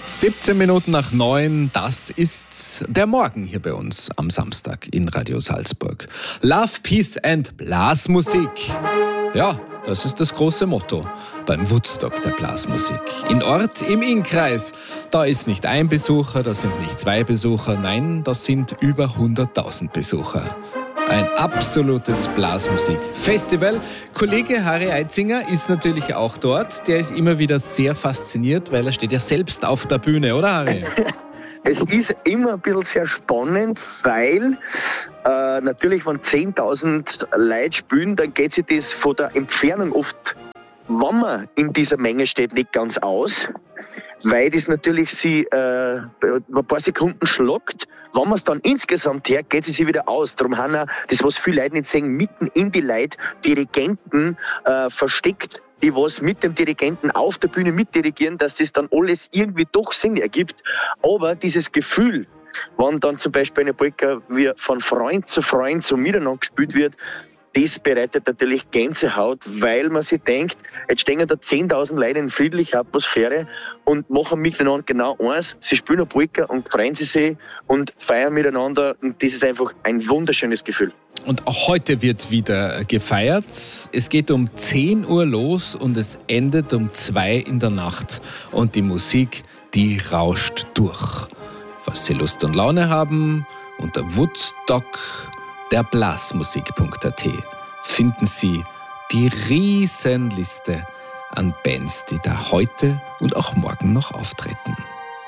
17 Minuten nach 9, das ist der Morgen hier bei uns am Samstag in Radio Salzburg. Love, Peace and Blasmusik. Ja, das ist das große Motto beim Woodstock der Blasmusik. In Ort, im Innkreis, da ist nicht ein Besucher, da sind nicht zwei Besucher, nein, das sind über 100.000 Besucher. Ein absolutes Blasmusik-Festival. Kollege Harry Eitzinger ist natürlich auch dort. Der ist immer wieder sehr fasziniert, weil er steht ja selbst auf der Bühne, oder Harry? Es ist immer ein bisschen sehr spannend, weil natürlich, wenn 10.000 Leute spielen, dann geht sich das von der Entfernung oft, wenn man in dieser Menge steht, nicht ganz aus, weil das natürlich sie ein paar Sekunden schlagt. Wenn man es dann insgesamt her, geht es sich wieder aus. Darum haben auch, das was viele Leute nicht sehen, mitten in die Leute Dirigenten versteckt, die was mit dem Dirigenten auf der Bühne mitdirigieren, dass das dann alles irgendwie doch Sinn ergibt. Aber dieses Gefühl, wenn dann zum Beispiel eine Polka wie von Freund zu Freund so miteinander gespielt wird, das bereitet natürlich Gänsehaut, weil man sich denkt, jetzt stehen da 10.000 Leute in friedlicher Atmosphäre und machen miteinander genau eins. Sie spielen eine Polka und freuen sich und feiern miteinander. Und das ist einfach ein wunderschönes Gefühl. Und auch heute wird wieder gefeiert. Es geht um 10 Uhr los und es endet um 2 in der Nacht. Und die Musik, die rauscht durch. Falls Sie Lust und Laune haben, unter Woodstock der Blasmusik.at finden Sie die Riesenliste an Bands, die da heute und auch morgen noch auftreten.